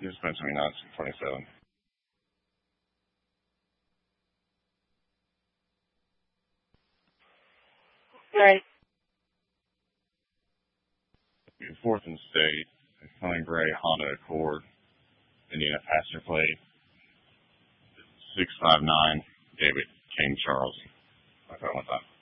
Just mention me now. It's 27. All right. Fourth and State, Hunting Gray Honda Accord, Indiana passenger plate, 659, David King Charles. Okay, what's that?